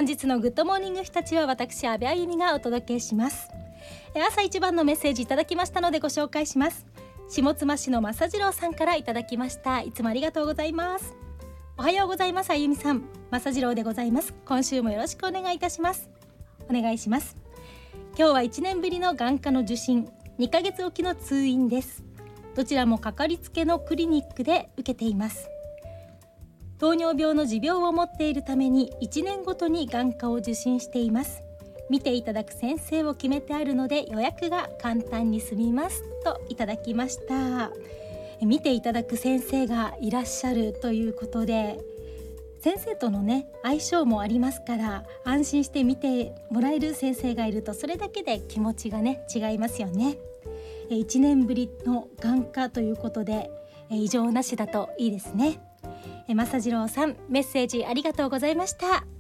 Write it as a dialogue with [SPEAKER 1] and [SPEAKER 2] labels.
[SPEAKER 1] 日のグッドモーニング日立は私阿部あゆみがお届けします。朝一番のメッセージいただきましたのでご紹介します。下妻市の正次郎さんからいただきました。いつもありがとうございます。おはようございます。あゆみさん、正次郎でございます。今週もよろしくお願いいたします。お願いします。今日は1年ぶりの眼科の受診、2ヶ月おきの通院です。どちらもかかりつけのクリニックで受けています。糖尿病の持病を持っているために1年ごとに眼科を受診しています。見ていただく先生を決めてあるので予約が簡単に済みますといただきました。見ていただく先生がいらっしゃるということで、先生とのね相性もありますから、安心して見てもらえる先生がいるとそれだけで気持ちがね違いますよね。1年ぶりの眼科ということで異常なしだといいですね。正次郎さん、メッセージありがとうございました。